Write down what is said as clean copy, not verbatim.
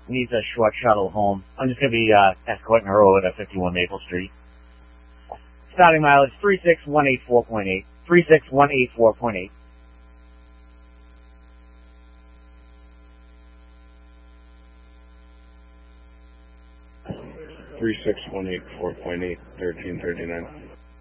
needs a short shuttle home. I'm just going to be escorting her over to 51 Maple Street. Starting mileage 36184.8. 36184.8. $36,184.8, 1339.